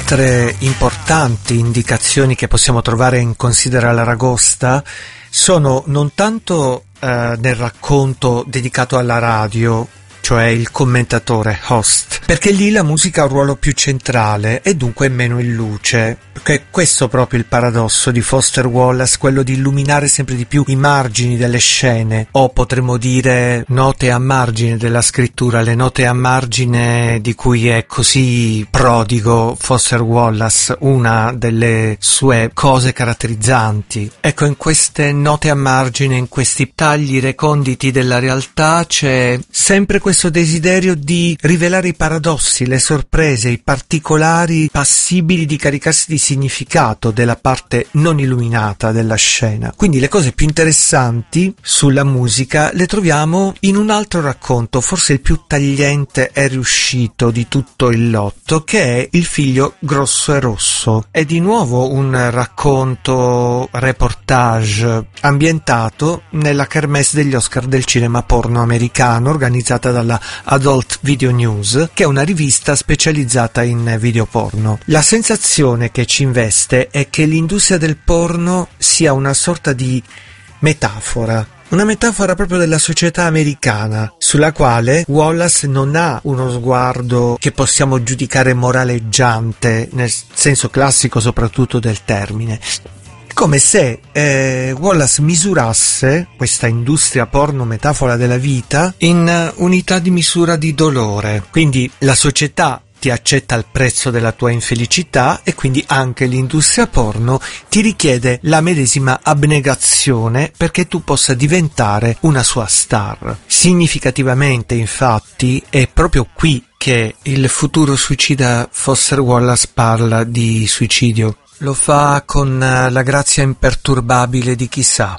Altre importanti indicazioni che possiamo trovare in Considera l'Aragosta sono non tanto nel racconto dedicato alla radio, cioè il commentatore, host, perché lì la musica ha un ruolo più centrale e dunque meno in luce. Perché questo proprio il paradosso di Foster Wallace, quello di illuminare sempre di più i margini delle scene, o potremmo dire note a margine della scrittura, le note a margine di cui è così prodigo Foster Wallace, una delle sue cose caratterizzanti. Ecco, in queste note a margine, in questi tagli reconditi della realtà, c'è sempre questo desiderio di rivelare i paradossi, le sorprese, i particolari passibili di caricarsi di significato della parte non illuminata della scena. Quindi le cose più interessanti sulla musica le troviamo in un altro racconto, forse il più tagliente e riuscito di tutto il lotto, che è Il figlio grosso e rosso. È di nuovo un racconto reportage ambientato nella kermesse degli Oscar del cinema porno americano, organizzata dalla Adult Video News, che è una rivista specializzata in video porno. La sensazione che ci investe è che l'industria del porno sia una sorta di metafora. Una metafora proprio della società americana, sulla quale Wallace non ha uno sguardo che possiamo giudicare moraleggiante, nel senso classico soprattutto del termine. Come se Wallace misurasse questa industria porno metafora della vita in unità di misura di dolore. Quindi la società ti accetta il prezzo della tua infelicità e quindi anche l'industria porno ti richiede la medesima abnegazione perché tu possa diventare una sua star. Significativamente, infatti, è proprio qui che il futuro suicida Foster Wallace parla di suicidio. Lo fa con la grazia imperturbabile di chi sa.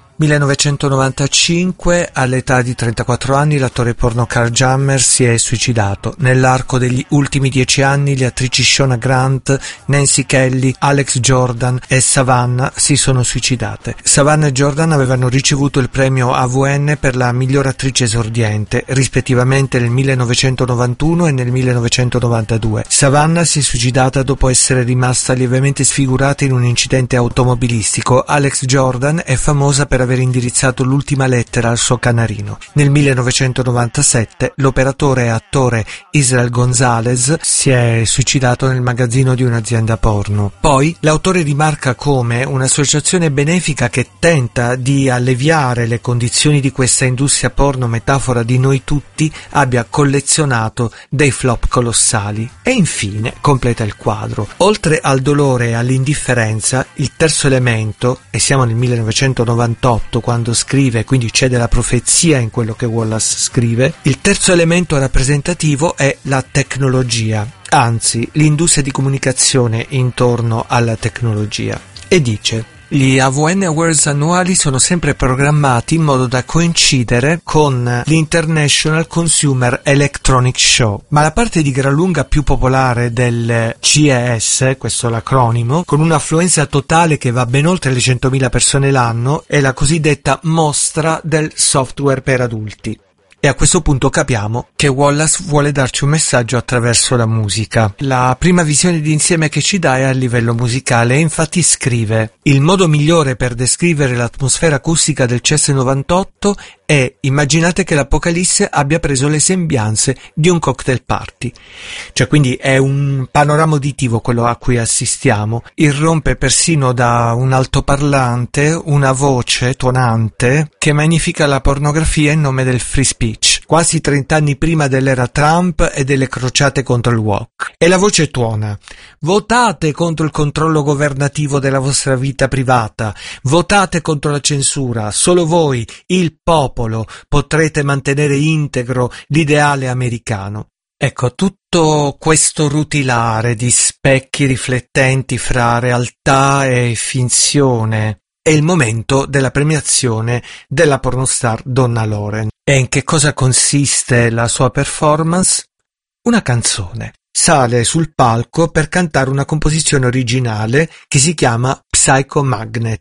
1995, all'età di 34 anni, l'attore porno Karl Jammer si è suicidato. Nell'arco degli ultimi 10 anni le attrici Shona Grant, Nancy Kelly, Alex Jordan e Savannah si sono suicidate. Savannah e Jordan avevano ricevuto il premio AVN per la miglior attrice esordiente, rispettivamente nel 1991 e nel 1992. Savannah si è suicidata dopo essere rimasta lievemente sfigurata in un incidente automobilistico. Alex Jordan è famosa per aver indirizzato l'ultima lettera al suo canarino. Nel 1997 l'operatore e attore Israel Gonzalez si è suicidato nel magazzino di un'azienda porno. Poi l'autore rimarca come un'associazione benefica che tenta di alleviare le condizioni di questa industria porno metafora di noi tutti abbia collezionato dei flop colossali. E infine completa il quadro. Oltre al dolore e all'indifferenza, il terzo elemento, e siamo nel 1998 quando scrive, quindi c'è della profezia in quello che Wallace scrive, il terzo elemento rappresentativo è la tecnologia, anzi l'industria di comunicazione intorno alla tecnologia. E dice: gli AVN Awards annuali sono sempre programmati in modo da coincidere con l'International Consumer Electronic Show, ma la parte di gran lunga più popolare del CES, questo è l'acronimo, con un'affluenza totale che va ben oltre le 100.000 persone l'anno, è la cosiddetta mostra del software per adulti. E a questo punto capiamo che Wallace vuole darci un messaggio attraverso la musica. La prima visione d'insieme che ci dà è a livello musicale e infatti scrive: il modo migliore per descrivere l'atmosfera acustica del CES 98 è: immaginate che l'Apocalisse abbia preso le sembianze di un cocktail party. Cioè, quindi è un panorama uditivo quello a cui assistiamo. Irrompe persino da un altoparlante una voce tuonante che magnifica la pornografia in nome del free speech, quasi 30 anni prima dell'era Trump e delle crociate contro il woke. E la voce tuona: votate contro il controllo governativo della vostra vita privata, votate contro la censura, solo voi, il popolo, potrete mantenere integro l'ideale americano. Ecco, tutto questo rutilare di specchi riflettenti fra realtà e finzione è il momento della premiazione della pornostar Donna Loren. E in che cosa consiste la sua performance? Una canzone. Sale sul palco per cantare una composizione originale che si chiama Psycho Magnet.